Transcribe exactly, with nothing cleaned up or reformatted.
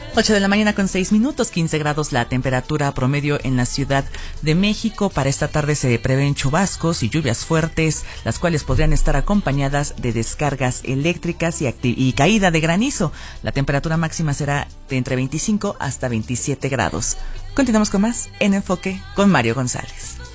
ocho de la mañana con seis minutos, quince grados la temperatura promedio en la Ciudad de México. Para esta tarde se prevén chubascos y lluvias fuertes, las cuales podrían estar acompañadas de descargas eléctricas y, y caída de granizo. La temperatura máxima será de entre veinticinco hasta veintisiete grados. Continuamos con más en Enfoque con Mario González.